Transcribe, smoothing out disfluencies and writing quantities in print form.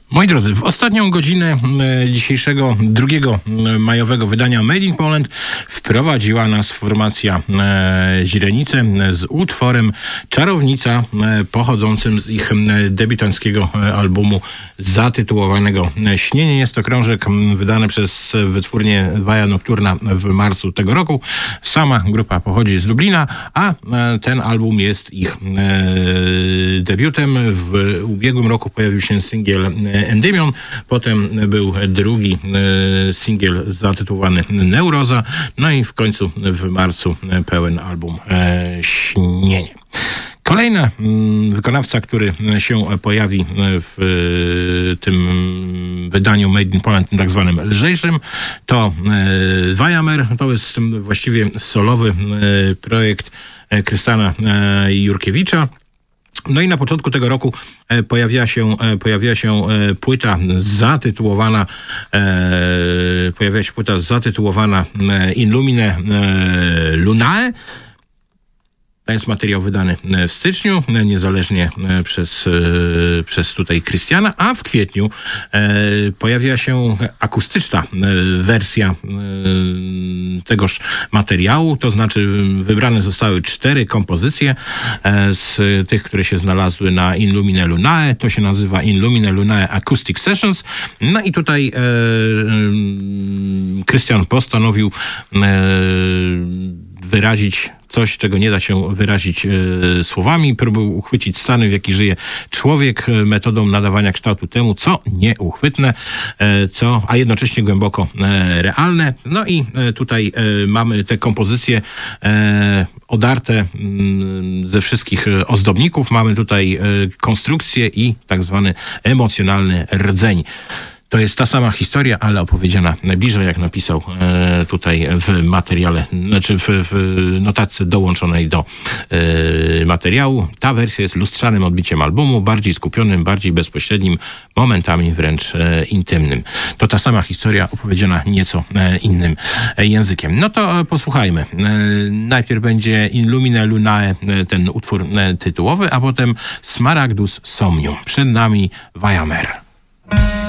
Moi drodzy, w ostatnią godzinę dzisiejszego 2 majowego wydania Made in Poland wprowadziła nas formacja Źrenice z utworem Czarownica, pochodzącym z ich debiutanckiego albumu zatytułowanego Śnienie. Jest to krążek wydany przez wytwórnię Via Nocturna w marcu tego roku. Sama grupa pochodzi z Lublina, a ten album jest ich debiutem. W ubiegłym roku pojawił się singiel Endymion, potem był drugi singiel zatytułowany Neuroza, no i w końcu w marcu pełen album Śnienie. Kolejny wykonawca, który się pojawi w tym wydaniu Made in Poland, tym tak zwanym lżejszym, to Wajamer. To jest właściwie solowy projekt Krystiana Jurkiewicza. No i na początku tego roku pojawiła się płyta zatytułowana In Lumine Lunae. To jest materiał wydany w styczniu, niezależnie przez tutaj Krystiana, a w kwietniu pojawiła się akustyczna wersja tegoż materiału, to znaczy wybrane zostały 4 kompozycje z tych, które się znalazły na In Lumine Lunae. To się nazywa In Lumine Lunae Acoustic Sessions. No i tutaj Krystian postanowił wyrazić coś, czego nie da się wyrazić słowami. Próbował uchwycić stany, w jakich żyje człowiek, metodą nadawania kształtu temu, co nieuchwytne, a jednocześnie głęboko realne. No i tutaj mamy te kompozycje odarte ze wszystkich ozdobników. Mamy tutaj konstrukcję i tak zwany emocjonalny rdzeń. To jest ta sama historia, ale opowiedziana bliżej, jak napisał tutaj w materiale, znaczy w notatce dołączonej do materiału. Ta wersja jest lustrzanym odbiciem albumu, bardziej skupionym, bardziej bezpośrednim, momentami wręcz intymnym. To ta sama historia opowiedziana nieco innym językiem. No to posłuchajmy. Najpierw będzie In Lumine Lunae, ten utwór tytułowy, a potem Smaragdus Somnium. Przed nami Wajamer.